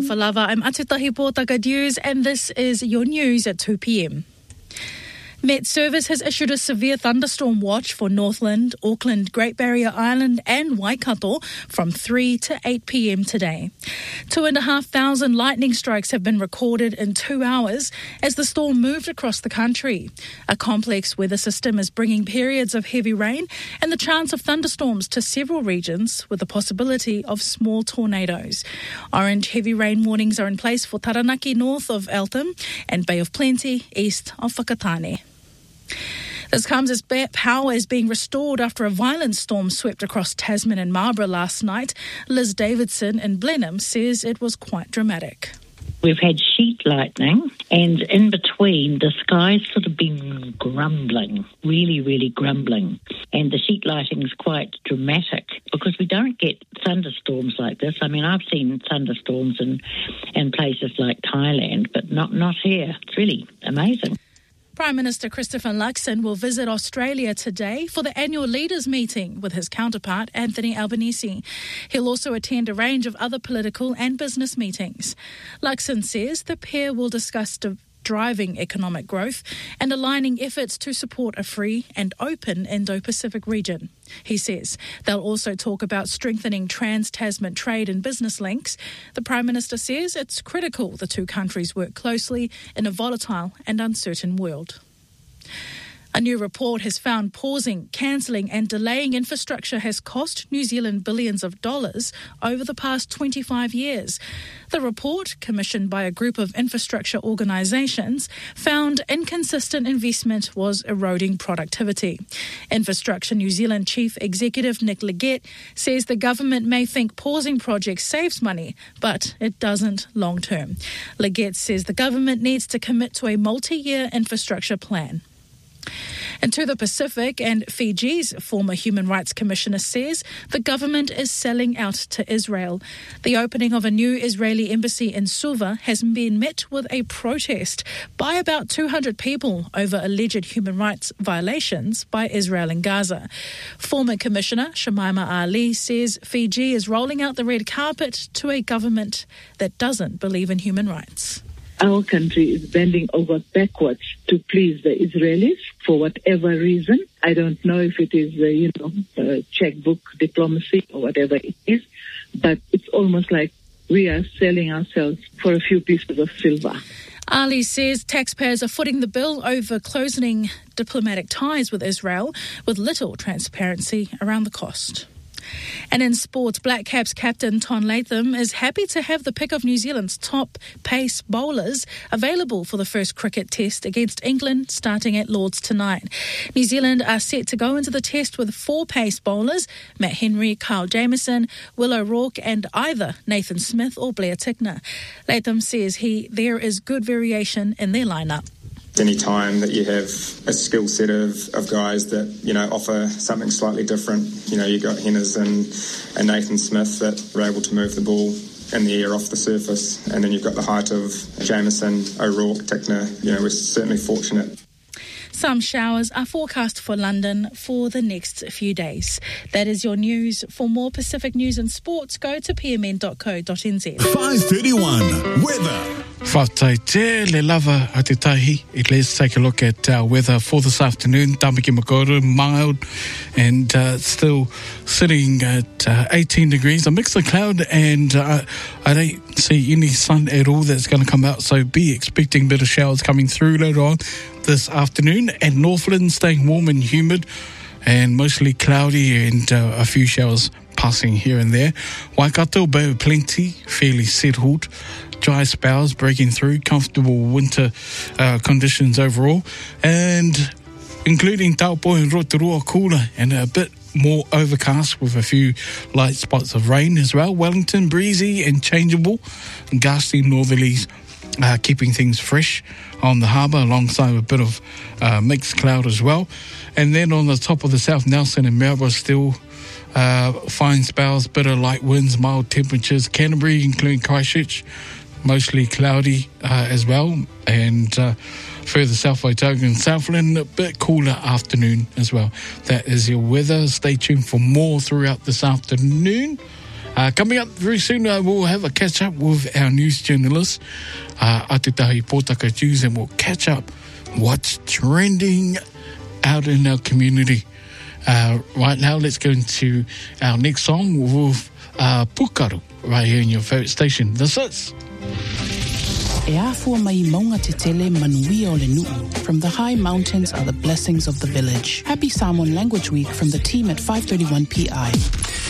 Falava. I'm Atutahi Pōtaka News, and this is your news at 2 p.m. Met Service has issued a severe thunderstorm watch for Northland, Auckland, Great Barrier Island and Waikato from 3 to 8 p.m. today. 2,500 lightning strikes have been recorded in 2 hours as the storm moved across the country. A complex weather system is bringing periods of heavy rain and the chance of thunderstorms to several regions with the possibility of small tornadoes. Orange heavy rain warnings are in place for Taranaki north of Eltham and Bay of Plenty east of Whakatane. This comes as power is being restored after a violent storm swept across Tasman and Marlborough last night. Liz Davidson in Blenheim says it was quite dramatic. We've had sheet lightning, and in between the sky's sort of been grumbling, really grumbling. And the sheet lighting's quite dramatic because we don't get thunderstorms like this. I mean, I've seen thunderstorms in places like Thailand, but not here. It's really amazing. Prime Minister Christopher Luxon will visit Australia today for the annual leaders meeting with his counterpart Anthony Albanese. He'll also attend a range of other political and business meetings. Luxon says the pair will discuss driving economic growth and aligning efforts to support a free and open Indo-Pacific region. He says they'll also talk about strengthening trans-Tasman trade and business links. The Prime Minister says it's critical the two countries work closely in a volatile and uncertain world. A new report has found pausing, cancelling and delaying infrastructure has cost New Zealand billions of dollars over the past 25 years. The report, commissioned by a group of infrastructure organisations, found inconsistent investment was eroding productivity. Infrastructure New Zealand Chief Executive Nick Leggett says the government may think pausing projects saves money, but it doesn't long term. Leggett says the government needs to commit to a multi-year infrastructure plan. And to the Pacific, and Fiji's former Human Rights Commissioner says the government is selling out to Israel. The opening of a new Israeli embassy in Suva has been met with a protest by about 200 people over alleged human rights violations by Israel in Gaza. Former Commissioner Shamima Ali says Fiji is rolling out the red carpet to a government that doesn't believe in human rights. Our country is bending over backwards to please the Israelis for whatever reason. I don't know if it is, checkbook diplomacy or whatever it is, but it's almost like we are selling ourselves for a few pieces of silver. Ali says taxpayers are footing the bill over closing diplomatic ties with Israel with little transparency around the cost. And in sports, Black Caps captain Ton Latham is happy to have the pick of New Zealand's top pace bowlers available for the first cricket test against England starting at Lords tonight. New Zealand are set to go into the test with 4 pace bowlers, Matt Henry, Kyle Jamieson, Will O'Rourke and either Nathan Smith or Blair Tickner. Latham says there is good variation in their lineup. Any time that you have a skill set of guys that, offer something slightly different, you've got Henners and Nathan Smith that are able to move the ball in the air off the surface. And then you've got the height of Jamieson, O'Rourke, Tickner. We're certainly fortunate. Some showers are forecast for London for the next few days. That is your news. For more Pacific news and sports, go to pmn.co.nz. 5:31 weather. Whataite le lava a te tahi. Let's take a look at our weather for this afternoon. Tamaki Makaurau, mild and still sitting at 18 degrees. A mix of cloud and I don't see any sun at all that's going to come out. So be expecting a bit of showers coming through later on this afternoon. And Northland staying warm and humid and mostly cloudy and a few showers passing here and there. Waikato, Bay of Plenty, fairly settled. Dry spells breaking through, comfortable winter conditions overall, and including Taupo and Rotorua cooler and a bit more overcast with a few light spots of rain as well. Wellington breezy and changeable, and gusty northerlies keeping things fresh on the harbour alongside a bit of mixed cloud as well. And then on the top of the South, Nelson and Marlborough still fine spells, bit of light winds, mild temperatures. Canterbury, including Christchurch, mostly cloudy as well, and further south Otago and Southland, a bit cooler afternoon as well. That is your weather. Stay tuned for more throughout this afternoon. Coming up very soon, we'll have a catch up with our news journalist, Atitahi Potaka News, and we'll catch up what's trending out in our community. Right now, let's go into our next song with Pukaru, right here in your favourite station. This is E afua mai maunga te tele manuia o le nuu. From the high mountains are the blessings of the village. Happy Samoan Language Week from the team at 531 PI.